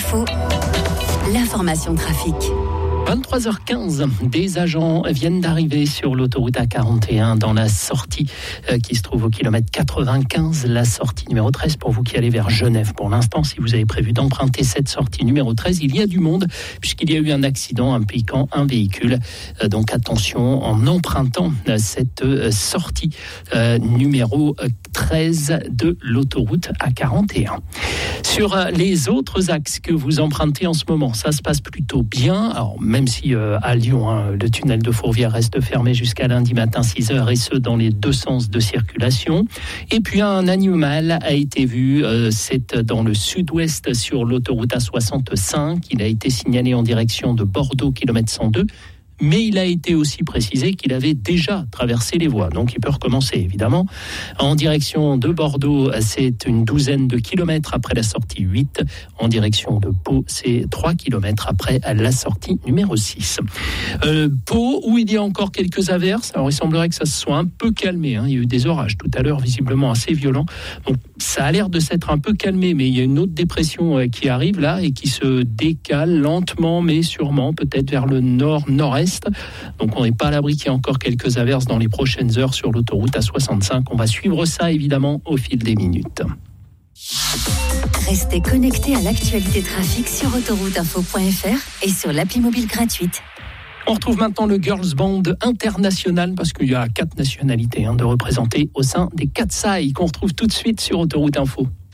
Info, l'information trafic. 23h15, des agents viennent d'arriver sur l'autoroute A41 dans la sortie qui se trouve au kilomètre 95, la sortie numéro 13 pour vous qui allez vers Genève. Pour l'instant, si vous avez prévu d'emprunter cette sortie numéro 13, il y a du monde puisqu'il y a eu un accident impliquant un véhicule. Donc attention en empruntant cette sortie numéro 13 de l'autoroute A41. Sur les autres axes que vous empruntez en ce moment, ça se passe plutôt bien. Alors, même si à Lyon, le tunnel de Fourvière reste fermé jusqu'à lundi matin 6h, et ce dans les deux sens de circulation. Et puis un animal a été vu, c'est dans le sud-ouest sur l'autoroute A65. Il a été signalé en direction de Bordeaux, kilomètre 102. Mais il a été aussi précisé qu'il avait déjà traversé les voies. Donc il peut recommencer, évidemment. En direction de Bordeaux, c'est une douzaine de kilomètres après la sortie 8. En direction de Pau, c'est 3 kilomètres après la sortie numéro 6. Pau, où il y a encore quelques averses. Alors il semblerait que ça se soit un peu calmé. Il y a eu des orages tout à l'heure, visiblement assez violents. Donc ça a l'air de s'être un peu calmé, mais il y a une autre dépression qui arrive là et qui se décale lentement, mais sûrement, peut-être vers le nord-nord-est. Donc on n'est pas à l'abri qu'il y ait encore quelques averses dans les prochaines heures sur l'autoroute A65. On va suivre ça évidemment au fil des minutes. Restez connectés à l'actualité trafic sur autorouteinfo.fr et sur l'appli mobile gratuite. On retrouve maintenant le Girls Band international parce qu'il y a 4 nationalités de représenter au sein des 4 SAI qu'on retrouve tout de suite sur Autoroute Info.